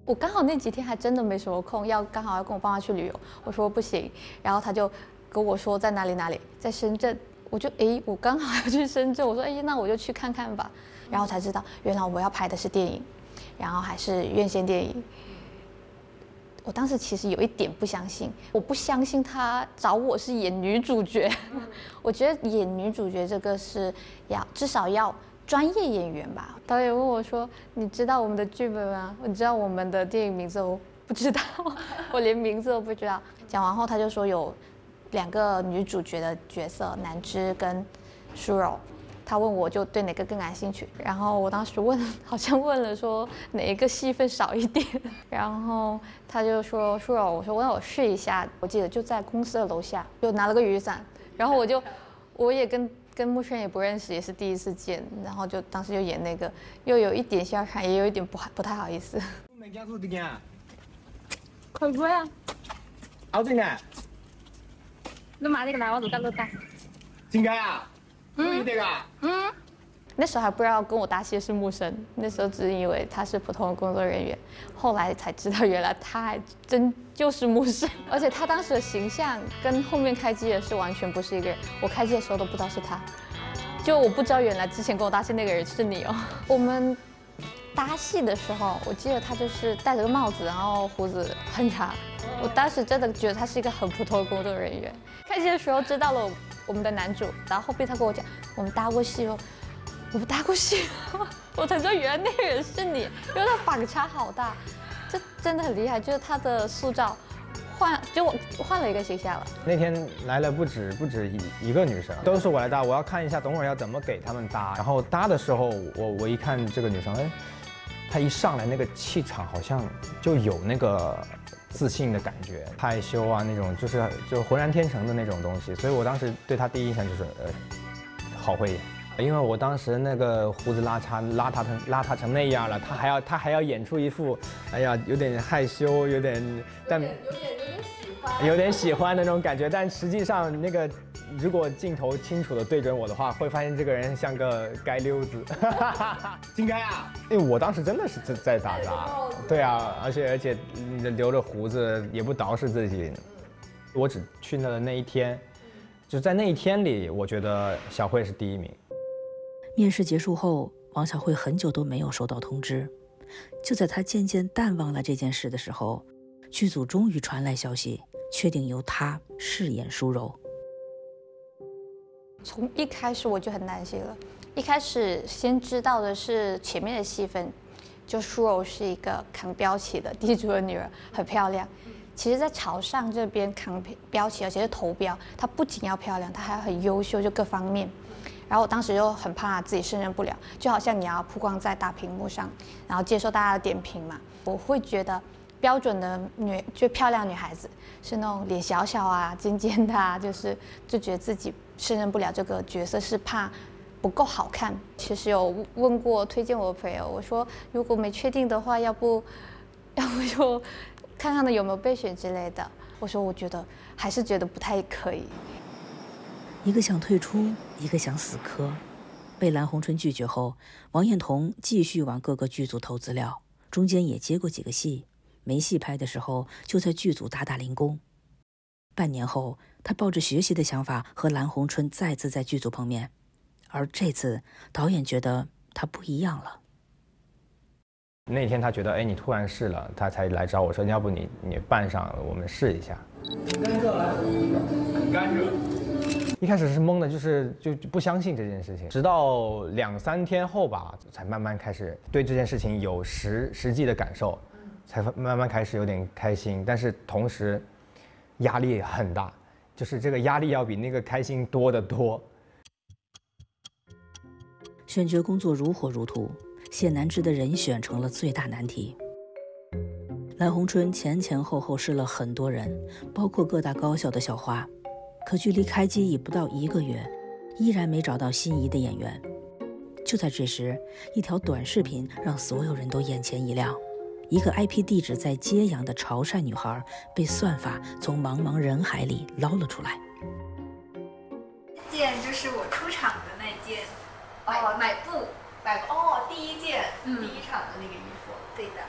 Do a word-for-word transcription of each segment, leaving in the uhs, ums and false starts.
我刚好那几天还真的没什么空，要刚好要跟我爸妈去旅游，我说不行，然后他就跟我说在哪里哪里，在深圳，我就诶，我刚好要去深圳，我说诶，那我就去看看吧，然后才知道原来我要拍的是电影，然后还是院线电影。我当时其实有一点不相信，我不相信他找我是演女主角，我觉得演女主角这个是要至少要。专业演员吧，导演问我说：“你知道我们的剧本吗？你知道我们的电影名字？”我不知道，我连名字都不知道。讲完后，他就说有两个女主角的角色，南枝跟舒柔。他问我就对哪个更感兴趣，然后我当时问，好像问了说哪一个戏份少一点，然后他就说舒柔，我说那我试一下，我记得就在公司的楼下，就拿了个雨伞，然后我就我也跟。跟陌生人也不认識，也是第一次見，然後就當時就演那個，又有一點笑看，也有一點不不太好意思。 未驚做啲啊？ 佢會啊？ 好正嘅。 你買呢個來，我就得了單。 真嘅啊？嗯。得㗎。 嗯。那時候還不知道跟我搭戲是木生，那時候只以為他是普通的工作人員，後來才知道原來他還真就是木生，而且他當時的形象跟後面開機的是完全不是一個人，我開機的時候都不知道是他，就我不知道原來之前跟我搭戲那個人是你哦。我們搭戲的時候，我記得他就是戴着個帽子，然後鬍子很長，我當時真的覺得他是一個很普通的工作人員。開機的時候知道了我們的男主，然後後面他跟我講，我們搭過戲哦。我不搭過戲，我才知道原來那個人是你，因為他反差好大，這真的很厲害，就是他的塑造換就我換了一個形象了。 那天來了不止不止一一個女生，都是我來搭，我要看一下等會兒要怎麼給他們搭。然後搭的時候，我我一看這個女生，哎，她一上來那個氣場好像就有那個自信的感覺，害羞啊那種，就是就渾然天成的那種東西。所以我當時對她第一印象就是，呃，好會演。因為我當時那個鬍子拉碴邋遢成邋遢成那樣了，他還要他還要演出一副，哎呀，有點害羞，有點但有點有點有點喜歡，有點喜歡的那種感覺。但實際上那個如果鏡頭清楚的對準我的話，會發現這個人像個街溜子。應該啊，因為我當時真的是在在打雜，對啊，而且而且留着鬍子也不捯饬自己。我只去了那一天，就在那一天裡，我覺得小慧是第一名。 面試結束後，王小慧很久都沒有收到通知。就在她漸漸淡忘了這件事的時候，劇組終於傳來消息，確定由她飾演舒柔。 從一開始我就很擔心了，一開始先知道的是前面的戲份，就舒柔是一個扛標旗的地主的女兒，很漂亮。其實在朝上這邊扛標旗，而且是頭標，她不僅要漂亮，她還要很優秀，就各方面。然後我當時就很怕自己勝任不了，就好像你要曝光在大屏幕上，然後接受大家的點評嘛。我會覺得標準的女就漂亮女孩子是那種臉小小啊、尖尖的啊，就是就覺得自己勝任不了這個角色，是怕不夠好看。其實有問過推薦我的朋友，我說如果沒確定的話，要不要不就看看呢有沒有備選之類的。我說我覺得還是覺得不太可以。 一個想退出，一個想死磕。被藍紅春拒絕後，王彥彤繼續往各個劇組投資料，中間也接過幾個戲，沒戲拍的時候就在劇組打打零工。半年後，他抱着學習的想法和藍紅春再次在劇組碰面，而這次導演覺得他不一樣了。 那天他覺得，哎，你突然試了，他才來找我說，要不你你扮上，我們試一下。 甘蔗來，甘蔗。 一開始是懵的，就是就不相信這件事情，直到兩三天後吧，才慢慢開始對這件事情有實實際的感受，才慢慢開始有點開心，但是同時壓力很大，就是這個壓力要比那個開心多得多。 選角工作如火如荼，謝南枝的人選成了最大難題。藍紅春前前後後試了很多人，包括各大高校的校花，可距離開機已不到一個月，依然沒找到心儀的演員。就在這時，一條短視頻讓所有人都眼前一亮，一個 I P 地址在揭陽的潮汕女孩被算法從茫茫人海裡撈了出來。 這件就是我出場的那件， 哦，買布，買布哦，第一件， 嗯， 第一場的那個衣服， 對的。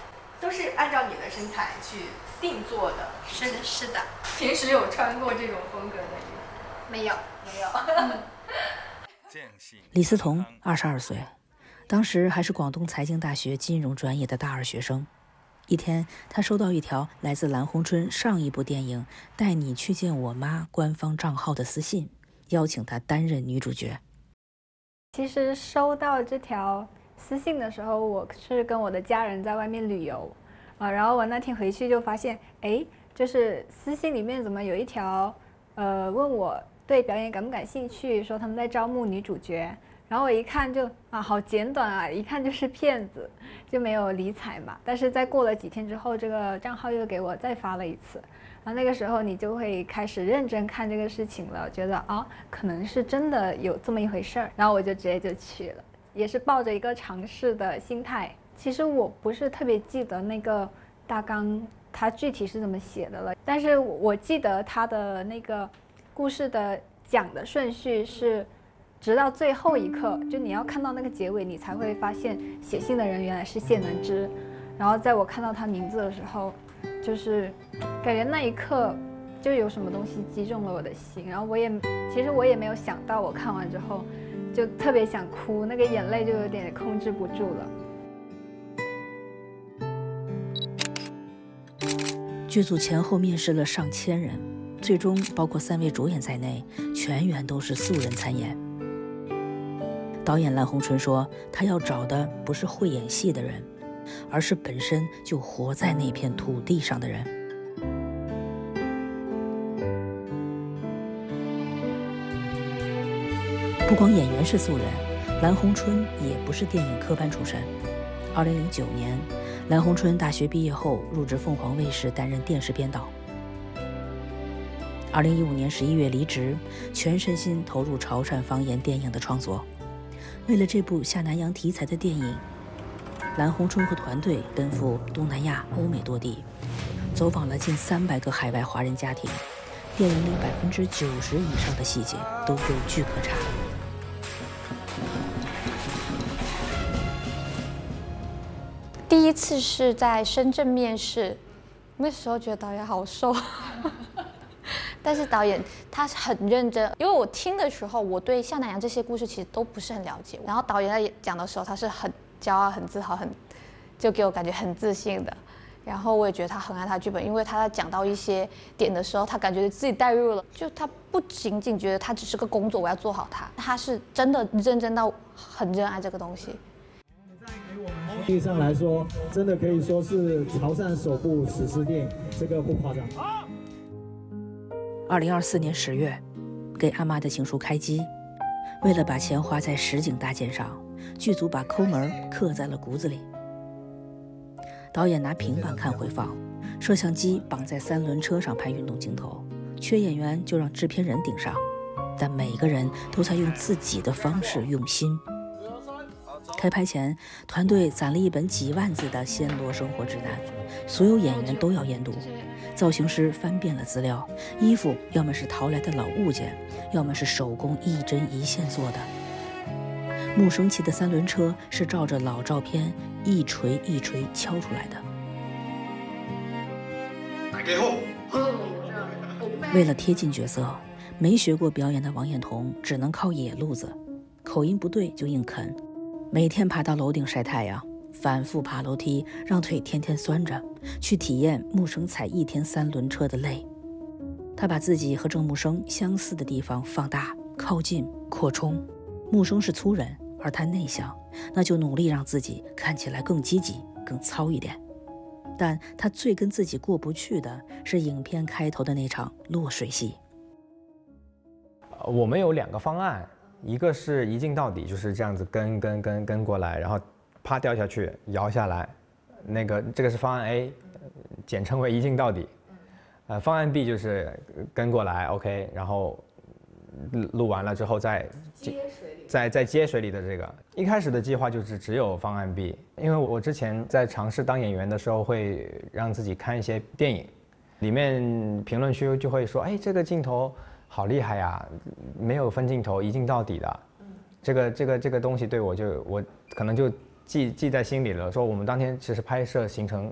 都是按照你的身材去定做的。 是的，是的。 平时有穿过这种风格的衣服？ 没有， 没有。 李思彤二十二岁，当时还是广东财经大学金融专业的大二学生。一天，他收到一条来自蓝红春上一部电影《带你去见我妈》官方账号的私信，邀请他担任女主角。 其实收到这条私信的时候，我是跟我的家人在外面旅游，啊，然后我那天回去就发现，哎，就是私信里面怎么有一条，呃，问我对表演感不感兴趣，说他们在招募女主角。然后我一看就啊，好简短啊，一看就是骗子，就没有理睬嘛。但是在过了几天之后，这个账号又给我再发了一次，然后那个时候你就会开始认真看这个事情了，觉得啊，可能是真的有这么一回事儿，然后我就直接就去了，也是抱着一个尝试的心态。其实我不是特别记得那个大纲它具体是怎么写的了，但是我记得它的那个故事的讲的顺序是。直到最后一刻，就你要看到那个结尾，你才会发现写信的人原来是谢南芝。然后在我看到他名字的时候，就是感觉那一刻就有什么东西击中了我的心。然后我也其实我也没有想到，我看完之后就特别想哭，那个眼泪就有点控制不住了。剧组前后面试了上千人，最终包括三位主演在内，全员都是素人参演。导演蓝红春说，他要找的不是会演戏的人，而是本身就活在那片土地上的人。不光演员是素人，蓝红春也不是电影科班出身。二零零九年，蓝红春大学毕业后入职凤凰卫视担任电视编导。二零一五年十一月离职，全身心投入潮汕方言电影的创作。为了这部下南洋题材的电影，蓝红春和团队奔赴东南亚、欧美多地，走访了近三百个海外华人家庭。电影里百分之九十以上的细节都有据可查。 第一次是在深圳面试，那时候觉得导演好瘦。但是导演他是很认真，因为我听的时候，我对下南洋这些故事其实都不是很了解。然后导演在讲的时候，他是很骄傲、很自豪、很就给我感觉很自信的。然后我也觉得他很爱他剧本，因为他在讲到一些点的时候，他感觉自己带入了，就他不仅仅觉得他只是个工作，我要做好它，他是真的认真到很热爱这个东西。 意义上来说，真的可以说是潮汕首部史诗电影，这个不夸张。 二零二四年十月，给阿妈的情书开机。为了把钱花在实景搭建上，剧组把抠门刻在了骨子里。导演拿平板看回放，摄像机绑在三轮车上拍运动镜头，缺演员就让制片人顶上，但每个人都在用自己的方式用心。开拍前，团队攒了一本几万字的暹罗生活指南，所有演员都要研读。造型师翻遍了资料，衣服要么是淘来的老物件，要么是手工一针一线做的。木生骑的三轮车是照着老照片一锤一锤敲出来的。为了贴近角色，没学过表演的王艳彤只能靠野路子，口音不对就硬啃，每天爬到楼顶晒太阳，反复爬楼梯，让腿天天酸着，去体验木生踩一天三轮车的累。他把自己和郑木生相似的地方放大、靠近、扩充。木生是粗人，而他内向，那就努力让自己看起来更积极、更糙一点。但他最跟自己过不去的是影片开头的那场落水戏。 我们有两个方案，一个是一镜到底，就是这样子跟跟跟跟过来，然后啪掉下去，摇下来，那个这个是方案 A， 简称为一镜到底。呃，方案 B 就是跟过来 ，OK， 然后录完了之后再接水里，再再接水里的这个。一开始的计划就是只有方案 B， 因为我之前在尝试当演员的时候，会让自己看一些电影，里面评论区就会说，哎，这个镜头好厉害呀，没有分镜头，一镜到底的。这个这个这个东西对我就我可能就记记在心里了。说我们当天其实拍摄行程